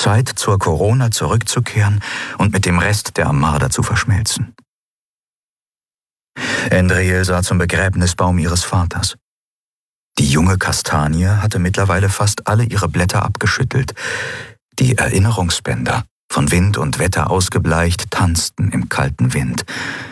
Zeit, zur Corona zurückzukehren und mit dem Rest der Armada zu verschmelzen. Endriel sah zum Begräbnisbaum ihres Vaters. Die junge Kastanie hatte mittlerweile fast alle ihre Blätter abgeschüttelt. Die Erinnerungsbänder, von Wind und Wetter ausgebleicht, tanzten im kalten Wind.